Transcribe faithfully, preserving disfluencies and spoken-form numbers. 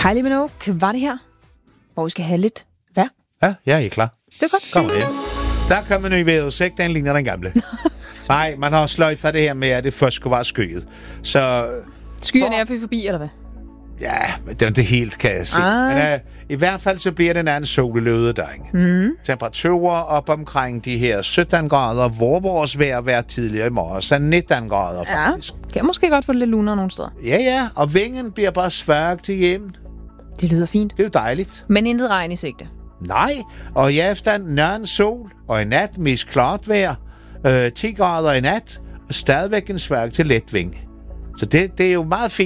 Kylie Minogue, var det her, hvor vi skal have lidt vejr? Ja, jeg er klar. Det er godt. Kom her. Der kommer ny vejrudsigt, den ligner den gamle. Nej, man har sløjfet det her med, at det først skulle være skyet. Så... Skyerne er vi forbi, eller hvad? Ja, men det er ikke helt, kan jeg sige. Ah. Men uh, i hvert fald så bliver den anden sol i løbet af dagen. Mm. Temperaturer op omkring de her sytten grader, hvor vores vejr var tidligere i morgen, så nitten grader faktisk. Ja, kan måske godt få det lidt lunere nogle steder. Ja, ja, og vingen bliver bare svagt til hjem. Det lyder fint. Det er jo dejligt. Men intet regn i sigte. Nej, og i aften nøren sol, og i nat mest klart vejr, øh, ti grader i nat, og stadigvæk en svag til let ving. Så det, det er jo meget fint.